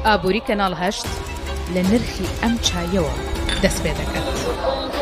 ئابووری کەناڵ 8 لە نرخی ئەم چایەوە دەست پێ دەکات.